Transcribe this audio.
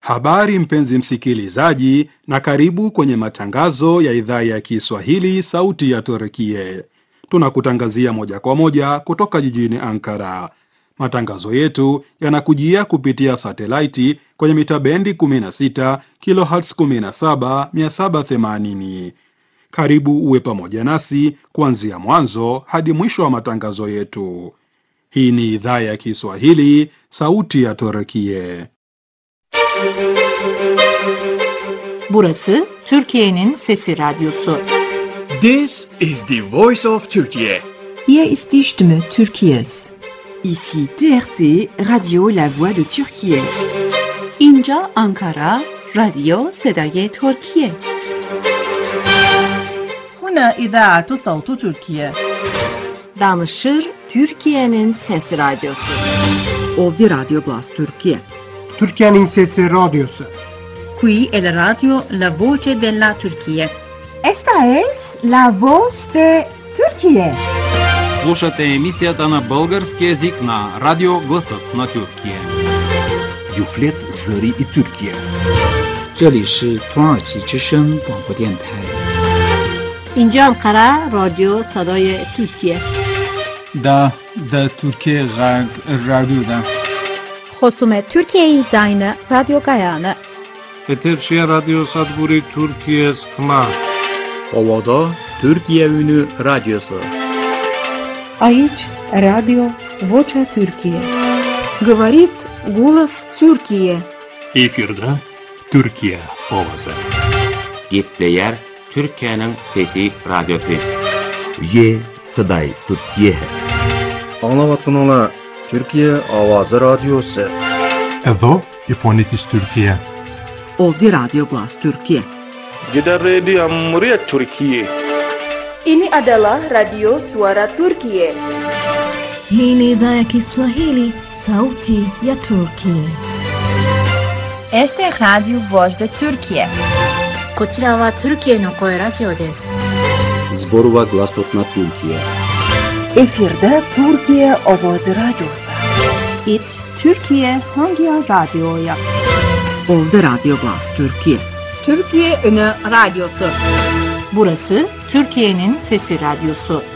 Habari mpenzi msikilizaji, na karibu kwenye matangazo ya idhaa ya Kiswahili sauti ya Turkie. Tunakutangazia moja kwa moja kutoka jijini Ankara. Matangazo yetu yanakujia kupitia satelaiti kwenye mita bendi 16 kilohertz 17,780. Karibu uwe pamoja nasi kuanzia mwanzo hadi mwisho wa matangazo yetu. Hii ni idhaa ya Kiswahili sauti ya Turkie. Burası Türkiye'nin Sesi Radyosu. This is the voice of Turkey. Hier ist die Stimme Türkiye's. Ici TRT, Radio La Voix de Türkiye. İnca Ankara, Radyo Sedaye Türkiye. هنا إذاعة صوت تركيا. Danışır Türkiye'nin Sesi Radyosu. Ovdje Radio Glas Türkiye. Türkiye'nin Sesi Radyosu. Qui è la radio La Voce della Turchia. Esta es La Voz de Türkiye. Слушате емисията на български език на Радио Гласът на Türkiye. Юфлет Зари и Türkiye. 这里是土耳其之声广播电台。 İnca Ankara, Radyo Sedaye Türkiye. Da Türkiye Radyo'da. خصومت ترکیه زاین رادیو گایانه. Eterşehir Radyo Sadburi Türkiye Sıkma. Ovada Türkiye Ünü Radyosu. Aici Radio Vocea Türkiye. Говорит голос Türkiye. Efirde Türkiye Ovası. Gepleyer Türkiye'nin Fethi Radyosu. Ye Saday Türkiye. Anlavatın Türkiye Avazı Radyosu. Evo İfonitis Türkiye. Ovdje Radio Glas Türkiye. Gider Radio Muryat Türkiye. Ini adalah Radio Suara Turkiye. Hii ni idhaa ya Kiswahili, sauti ya Turkiye. Este Radio Voz de Türkiye. こちらはトルキエの声ラジオです。 Zborova Glasot na Türkiye. Efirde Türkiye Ovoz Radyosu. It Türkiye Hangi Radyo'ya? Ovdje Radio Glas Türkiye. Türkiye Ünü Radyosu. Burası Türkiye'nin Sesi Radyosu.